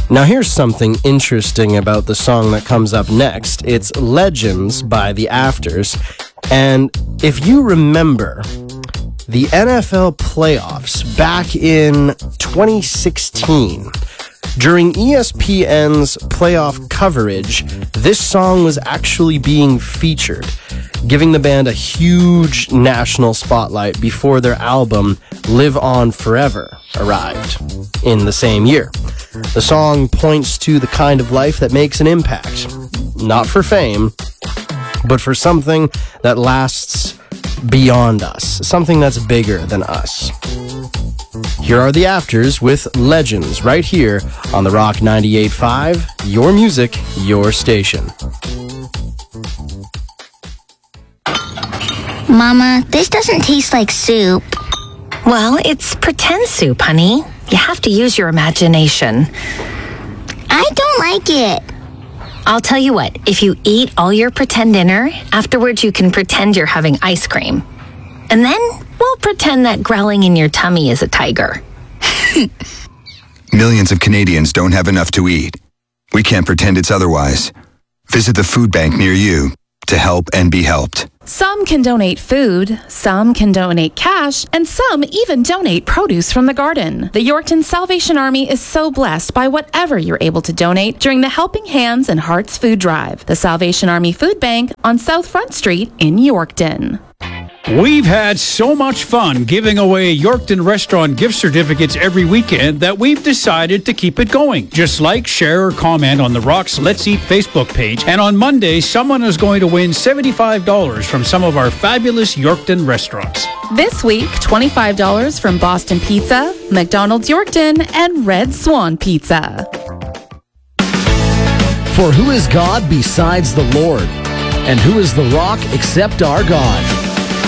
Now here's something interesting about the song that comes up next. It's Legends by The Afters. And if you remember, the NFL playoffs back in 2016, during ESPN's playoff coverage, this song was actually being featured, giving the band a huge national spotlight before their album Live On Forever arrived in the same year. The song points to the kind of life that makes an impact, not for fame, but for something that lasts beyond us, something that's bigger than us. Here are The Afters with Legends right here on the Rock 98.5, your music, your station. Mama, this doesn't taste like soup. Well, it's pretend soup, honey. You have to use your imagination. I don't like it. I'll tell you what, if you eat all your pretend dinner, afterwards you can pretend you're having ice cream. And then we'll pretend that growling in your tummy is a tiger. Millions of Canadians don't have enough to eat. We can't pretend it's otherwise. Visit the food bank near you to help and be helped. Some can donate food, some can donate cash, and some even donate produce from the garden. The Yorkton Salvation Army is so blessed by whatever you're able to donate during the Helping Hands and Hearts Food Drive, the Salvation Army Food Bank on South Front Street in Yorkton. We've had so much fun giving away Yorkton restaurant gift certificates every weekend that we've decided to keep it going. Just like, share, or comment on the Rock's Let's Eat Facebook page. And on Monday, someone is going to win $75 from some of our fabulous Yorkton restaurants. This week, $25 from Boston Pizza, McDonald's Yorkton, and Red Swan Pizza. For who is God besides the Lord? And who is the rock except our God?